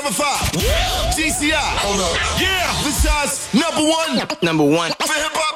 97.5. GCI. Hold up. Yeah. The shots number one. Number one. For hip hop